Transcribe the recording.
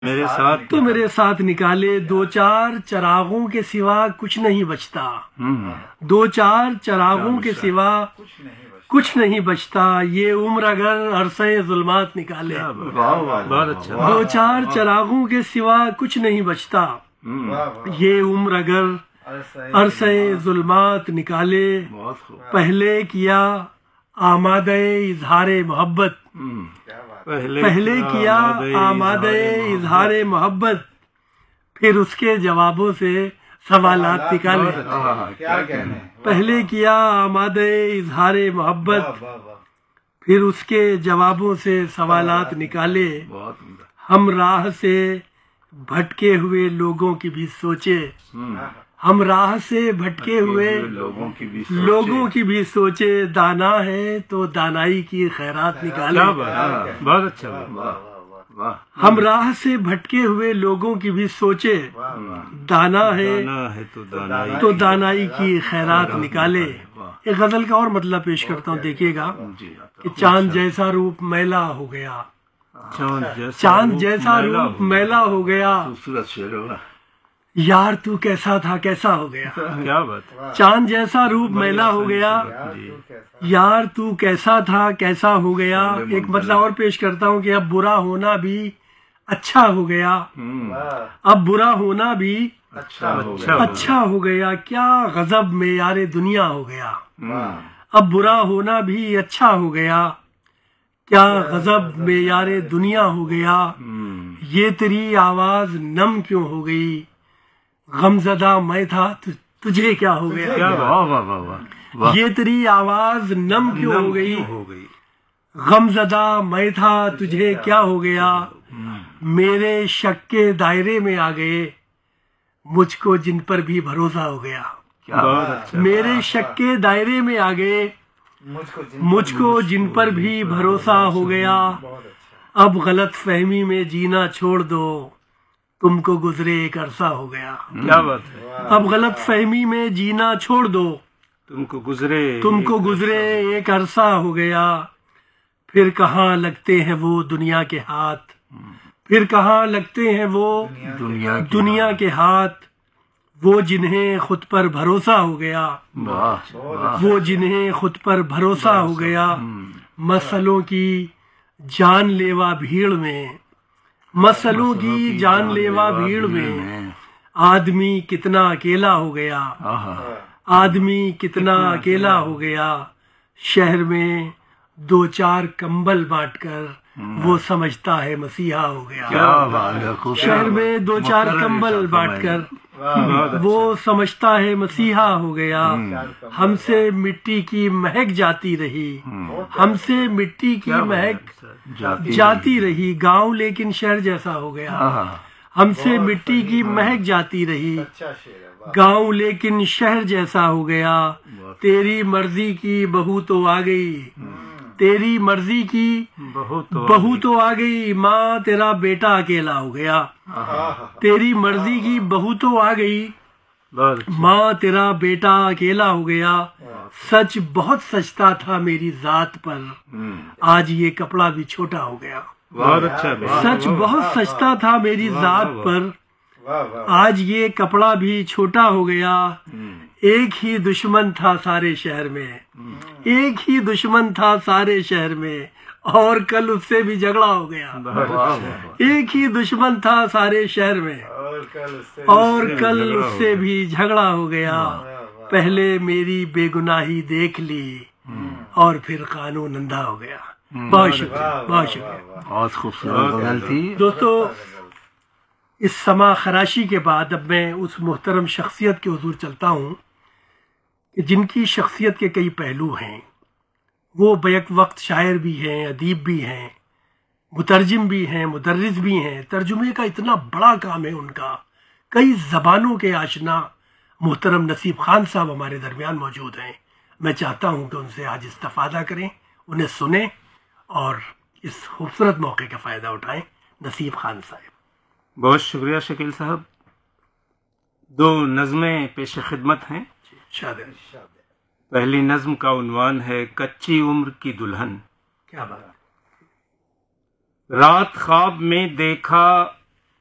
میرے ساتھ تو میرے ساتھ نکالے، دو چار چراغوں کے سوا کچھ نہیں بچتا، دو چار چراغوں کے سوا کچھ نہیں بچتا، یہ عمر اگر عرصہ ظلمات نکالے، بہت اچھا، دو چار چراغوں کے سوا کچھ نہیں بچتا، یہ عمر اگر عرصہ ظلمات نکالے، پہلے کیا آمادہ اظہار محبت، پہلے کیا آمادہ اظہار محبت، پھر اس کے جوابوں سے سوالات نکالے، پہلے کیا آمادہ اظہار محبت، پھر اس کے جوابوں سے سوالات نکالے، ہم راہ سے بھٹکے ہوئے لوگوں کی بھی سوچے، ہم راہ سے بھٹکے ہوئے لوگوں کی بھی سوچے، دانا ہے تو دانائی کی خیرات نکالے، بہت اچھا، ہم راہ سے بھٹکے ہوئے لوگوں کی بھی سوچے، دانا ہے تو دانائی کی خیرات نکالے۔ ایک غزل کا اور مطلب پیش کرتا ہوں، دیکھیے گا کہ چاند جیسا روپ میلا ہو گیا، چاند جیسا روپ میلا ہو گیا، یار تو کیسا تھا کیسا ہو گیا، کیا بات، چاند جیسا روپ میلا ہو گیا، یار تو کیسا تھا کیسا ہو گیا۔ ایک مطلب اور پیش کرتا ہوں کہ اب برا ہونا بھی اچھا ہو گیا، اب برا ہونا بھی اچھا ہو گیا، کیا غضب معیار دنیا ہو گیا، اب برا ہونا بھی اچھا ہو گیا، کیا غضب معیار دنیا ہو گیا، یہ تیری آواز نم کیوں ہو گئی، غم زدہ میں تھا تجھے کیا ہو گیا، یہ تیری آواز نم کیوں ہو گئی، غم زدہ میں تھا تجھے کیا ہو گیا، میرے شک کے دائرے میں آ گئے، مجھ کو جن پر بھی بھروسہ ہو گیا، میرے شک کے دائرے میں آ گئے، مجھ کو جن پر بھی بھروسہ ہو گیا، اب غلط فہمی میں جینا چھوڑ دو، تم کو گزرے ایک عرصہ ہو گیا، کیا بات ہے، اب غلط فہمی میں جینا چھوڑ دو، تم کو گزرے ایک عرصہ ہو گیا، پھر کہاں لگتے ہیں وہ دنیا کے ہاتھ، پھر کہاں لگتے ہیں وہ دنیا کے ہاتھ، وہ جنہیں خود پر بھروسہ ہو گیا، وہ جنہیں خود پر بھروسہ ہو گیا، مسئلوں کی جان لیوا بھیڑ میں، مسئلوں کی جان لیوا بھیڑ میں، آدمی کتنا اکیلا ہو گیا، آدمی کتنا اکیلا ہو گیا، شہر میں دو چار کمبل بانٹ کر وہ سمجھتا ہے مسیحا ہو گیا، شہر میں دو چار کمبل بانٹ کر وہ سمجھتا ہے مسیحا ہو گیا، ہم سے مٹی کی مہک جاتی رہی، ہم سے مٹی کی مہک جاتی رہی، گاؤں لیکن شہر جیسا ہو گیا، ہم سے مٹی کی مہک جاتی رہی، گاؤں لیکن شہر جیسا ہو گیا، تیری مرضی کی بہو تو آ گئی، تیری مرضی کی بہو تو آ گئی، ماں تیرا بیٹا اکیلا ہو گیا، تیری مرضی کی بہو تو آ گئی، ماں تیرا بیٹا اکیلا ہو گیا، سچ بہت سچتا تھا میری ذات پر، آج یہ کپڑا بھی چھوٹا ہو گیا، سچ بہت سچتا تھا میری ذات پر، آج یہ کپڑا بھی چھوٹا ہو گیا، ایک ہی دشمن تھا سارے شہر میں، ایک ہی دشمن تھا سارے شہر میں، اور کل اس سے بھی جھگڑا ہو گیا، ایک ہی دشمن تھا سارے شہر میں، اور کل اس سے بھی جھگڑا ہو گیا، پہلے میری بے گناہی دیکھ لی اور پھر قانون اندھا ہو گیا۔ بہت شکریہ، بہت شکریہ، بہت خوبصورت غزل تھی دوستو۔ اس سما خراشی کے بعد اب میں اس محترم شخصیت کے حضور چلتا ہوں کہ جن کی شخصیت کے کئی پہلو ہیں، وہ بیک وقت شاعر بھی ہیں، ادیب بھی ہیں، مترجم بھی ہیں، مدرس بھی ہیں، ترجمے کا اتنا بڑا کام ہے ان کا، کئی زبانوں کے آشنا محترم نصیب خان صاحب ہمارے درمیان موجود ہیں۔ میں چاہتا ہوں کہ ان سے آج استفادہ کریں، انہیں سنیں اور اس خوبصورت موقع کا فائدہ اٹھائیں۔ نصیب خان صاحب۔ بہت شکریہ شکیل صاحب۔ دو نظمیں پیش خدمت ہیں۔ پہلی نظم کا عنوان ہے کچی عمر کی دلہن۔ کیا بات، رات خواب میں دیکھا